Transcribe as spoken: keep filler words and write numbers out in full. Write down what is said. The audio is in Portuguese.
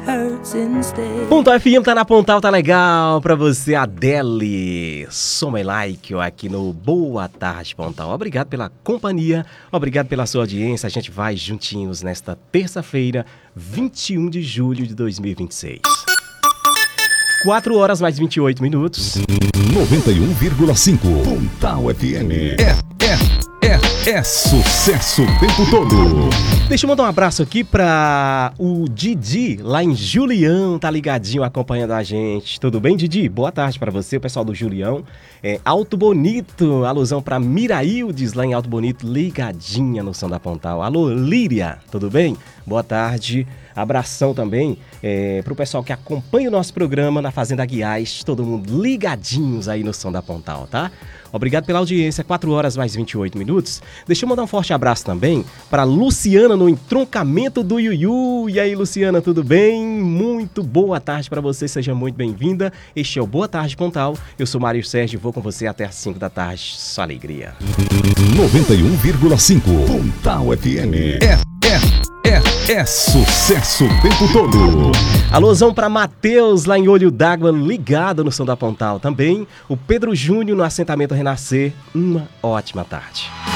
hurts instead. Pontal F M tá na Pontal, tá legal pra você, Adele. So My Like aqui no Boa Tarde Pontal. Obrigado pela companhia, obrigado pela sua audiência. A gente vai juntinhos nesta terça-feira, vinte e um de julho de dois mil e vinte e seis. quatro horas mais vinte e oito minutos. noventa e um vírgula cinco Pontal F M. É, é, é, é sucesso o tempo todo. Deixa eu mandar um abraço aqui pra o Didi, lá em Julião, tá ligadinho, acompanhando a gente. Tudo bem, Didi? Boa tarde pra você, o pessoal do Julião. É, Alto Bonito, alusão pra Miraildes, lá em Alto Bonito, ligadinha no Som da Pontal. Alô, Líria, tudo bem? Boa tarde. Abração também é, pro pessoal que acompanha o nosso programa na Fazenda Guiás, todo mundo ligadinhos aí no Som da Pontal, tá? Obrigado pela audiência, quatro horas mais vinte e oito minutos. Deixa eu mandar um forte abraço também para Luciana no entroncamento do Yuyu. E aí, Luciana, tudo bem? Muito boa tarde para você, seja muito bem-vinda. Este é o Boa Tarde Pontal. Eu sou Mário Sérgio e vou com você até às cinco da tarde. Só alegria. noventa e um vírgula cinco Pontal F M. É, é, é, é sucesso o tempo todo. Alôzão para Matheus, lá em Olho d'Água, ligado no Som da Pontal. Também o Pedro Júnior no assentamento Renascer. Uma ótima tarde.